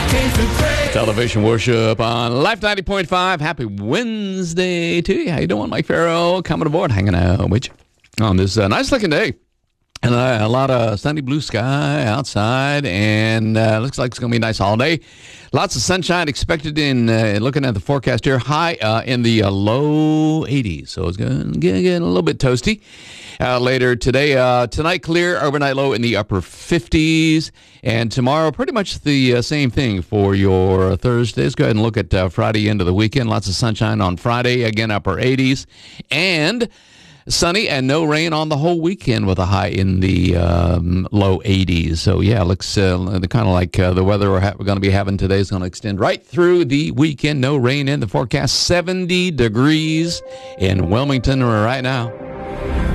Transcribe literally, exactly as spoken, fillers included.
Television worship on Life ninety point five. Happy Wednesday to you. How you doing? Mike Farrell coming aboard, hanging out with you on this uh, nice looking day. And uh, a lot of sunny blue sky outside, and uh, looks like it's going to be a nice holiday. Lots of sunshine expected in, uh, looking at the forecast here, high uh, in the uh, low eighties. So it's going to get, get a little bit toasty uh, later today. Uh, tonight, clear, overnight low in the upper fifties. And tomorrow, pretty much the uh, same thing for your Thursdays. Go ahead and look at uh, Friday into the weekend. Lots of sunshine on Friday, again, upper eighties. And sunny and no rain on the whole weekend with a high in the um, low eighties. So, yeah, looks uh, kind of like uh, the weather we're, ha- we're going to be having today is going to extend right through the weekend. No rain in the forecast. seventy degrees in Wilmington right now.